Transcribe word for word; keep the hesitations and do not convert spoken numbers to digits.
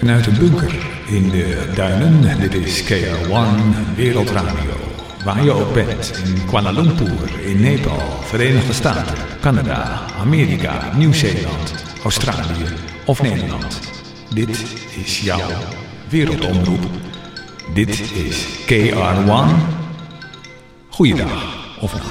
vanuit een bunker in de duinen. Dit is K R one Wereldradio. Waar je ook bent, in Kuala Lumpur, in Nepal, Verenigde Staten, Canada, Amerika, Nieuw-Zeeland, Australië of Nederland. Dit is jouw wereldomroep. Dit is K R one. Goeiedag of nacht.